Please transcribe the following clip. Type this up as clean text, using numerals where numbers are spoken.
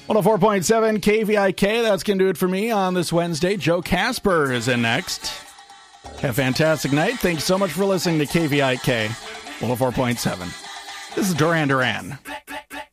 104.7 KVIK. That's going to do it for me on this Wednesday. Joe Casper is in next. Have a fantastic night. Thanks so much for listening to KVIK 104.7. This is Duran Duran.